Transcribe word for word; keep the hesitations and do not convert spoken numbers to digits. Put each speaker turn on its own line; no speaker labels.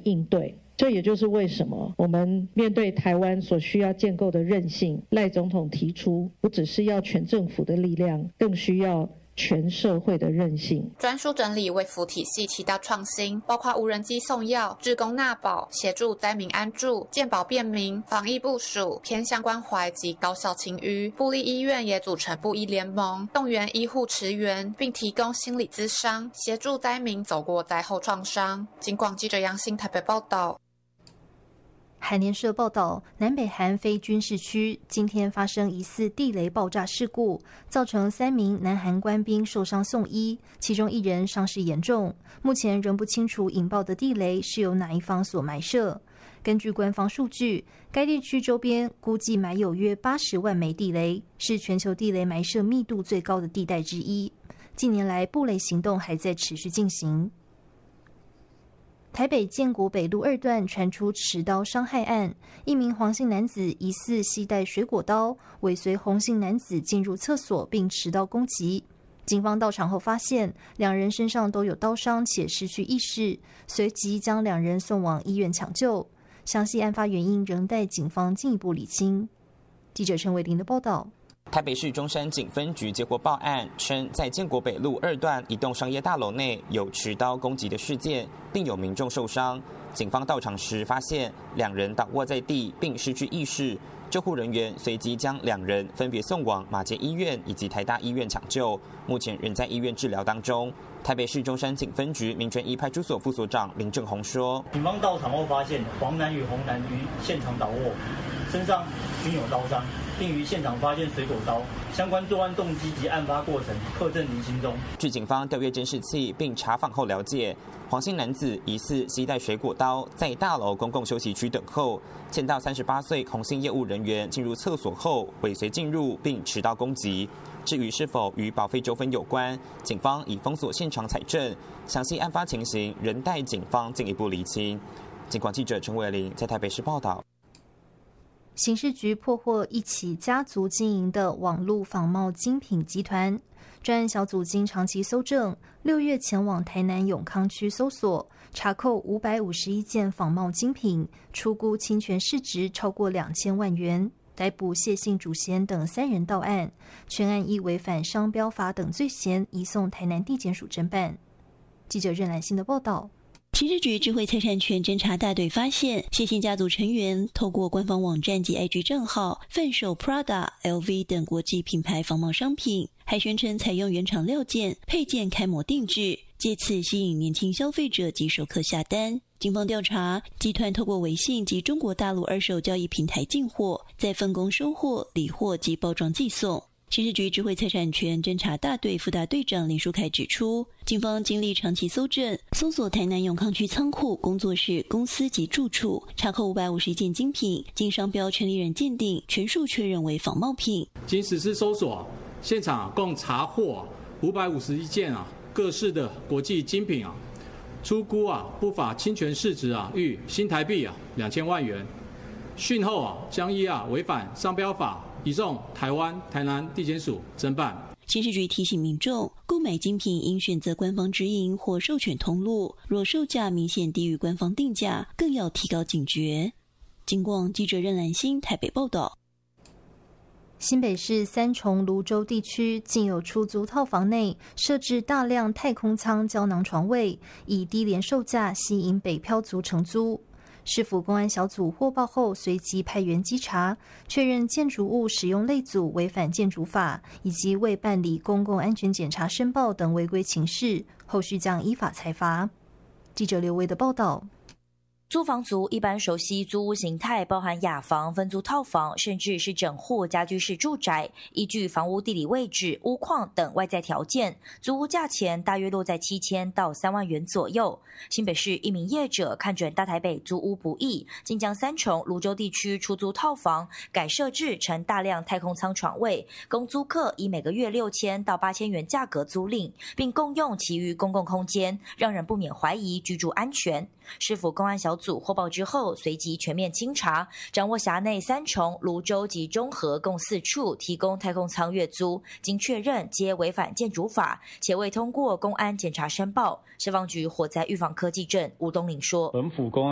应对。这也就是为什么我们面对台湾所需要建构的韧性，赖总统提出，不只是要全政府的力量，更需要全社会的韧性。
专书整理卫福体系七大创新，包括无人机送药、志工纳保、协助灾民安住、健保便民、防疫部署、偏向关怀及高效勤育。部立医院也组成部医联盟，动员医护驰援，并提供心理咨商，协助灾民走过灾后创伤。警广记者杨欣台北报道。
韩联社报道，南北韩非军事区今天发生疑似地雷爆炸事故，造成三名南韩官兵受伤送医，其中一人伤势严重。目前仍不清楚引爆的地雷是由哪一方所埋设。根据官方数据，该地区周边估计埋有约八十万枚地雷，是全球地雷埋设密度最高的地带之一。近年来，布雷行动还在持续进行。台北建国北路二段传出持刀伤害案，一名黄姓男子疑似携带水果刀，尾随洪姓男子进入厕所并持刀攻击。警方到场后发现两人身上都有刀伤且失去意识，随即将两人送往医院抢救。详细案发原因仍待警方进一步理清。记者陈伟玲的报道。
台北市中山警分局接获报案，称在建国北路二段一栋商业大楼内有持刀攻击的事件，并有民众受伤。警方到场时发现两人倒卧在地并失去意识，救护人员随即将两人分别送往马偕医院以及台大医院抢救，目前仍在医院治疗当中。台北市中山警分局民权一派出所副所长林正宏说：“
警方到场后发现黄男与洪男于现场倒卧，身上均有刀伤，并于现场发现水果刀。相关作案动机及案发过程刻证离心中。”
据警方调阅监视器并查访后了解，黄姓男子疑似携带水果刀在大楼公共休息区等候，见到三十八岁洪姓业务人员进入厕所后尾随进入并持刀攻击。至于是否与保费纠纷有关，警方已封锁现场采证，详细案发情形仍待警方进一步厘清。警广记者陈伟玲在台北市报道。
刑事局破获一起家族经营的网络仿冒精品集团，专案小组经长期搜证，六月前往台南永康区搜索，查扣五百五十一件仿冒精品，初估侵权市值超过两千万元。逮捕谢姓主嫌等三人到案，全案依违反商标法等罪嫌，移送台南地检署侦办。记者任兰欣的报道。
刑事局智慧财产权侦查大队发现，谢姓家族成员透过官方网站及 I G 账号贩售 Prada、L V 等国际品牌仿冒商品，还宣称采用原厂料件、配件开模定制，借此吸引年轻消费者及熟客下单。警方调查，集团透过微信及中国大陆二手交易平台进货，再分工收货、理货及包装寄送。刑事局智慧财产权侦查大队副大队长林书凯指出，警方经历长期搜证，搜索台南永康区仓库、工作室、公司及住处，查扣五百五十件精品，经商标权利人鉴定，全数确认为仿冒品。
经实施搜索，现场共查获五百五十一件啊各式的国际精品啊，初估啊不法侵权市值啊逾新台币啊两千万元。讯后啊将依啊违反商标法，移送台湾台南地检署侦办。
刑事局提醒民众，购买精品应选择官方直营或授权通路，若售价明显低于官方定价，更要提高警觉。警广记者任兰欣台北报道。
新北市三重芦洲地区竟有出租套房内设置大量太空舱胶囊床位，以低廉售价吸引北漂族承租。市府公安小组获报后，随即派员稽查，确认建筑物使用类组违反建筑法，以及未办理公共安全检查申报等违规情事，后续将依法裁罚。记者刘维的报道。
租房族一般熟悉租屋形态，包含雅房、分租套房，甚至是整户家居式住宅。依据房屋地理位置、屋况等外在条件，租屋价钱大约落在七千到三万元左右。新北市一名业者看准大台北租屋不易，竟将三重芦洲地区出租套房改设置成大量太空舱床位，供租客以每个月六千到八千元价格租赁，并共用其余公共空间，让人不免怀疑居住安全。市府公安小组获报之后，随即全面清查，掌握辖内三重、芦洲及中和共四处提供太空舱月租，经确认皆违反建筑法，且未通过公安检查申报。消防局火灾预防科技证吴东岭说，
本府公安